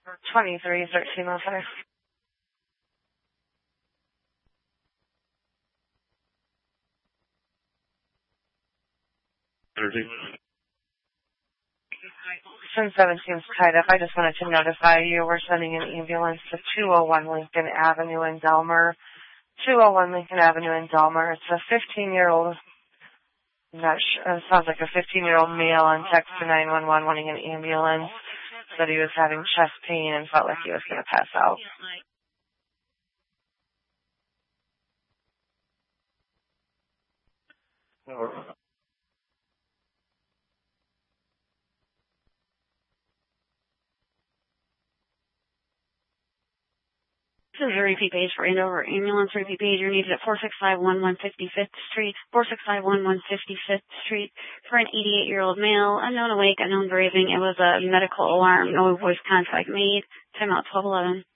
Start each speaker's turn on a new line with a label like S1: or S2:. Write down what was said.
S1: 231305.
S2: 30.
S1: Since 17's tied up, I just wanted to notify you we're sending an ambulance to 201 Lincoln Avenue in Delmer. 201 Lincoln Avenue in Delmer. It's a 15-year-old, sounds like a 15-year-old male on text to 911 wanting an ambulance. Said he was having chest pain and felt like he was going to pass out.
S3: This is a repeat page for Andover Ambulance. Repeat page, you're needed at 4651 155th Street, 4651 155th Street for an 88-year-old male, unknown awake, unknown breathing. It was a medical alarm, no voice contact made. Timeout 1211.